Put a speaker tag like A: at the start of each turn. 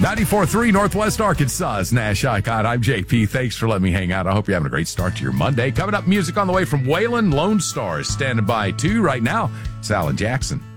A: 94.3 Northwest Arkansas's Nash Icon. I'm JP. Thanks for letting me hang out. I hope you're having a great start to your Monday. Coming up, music on the way from Waylon. Lone Star is standing by, too. Right now, it's Alan Jackson.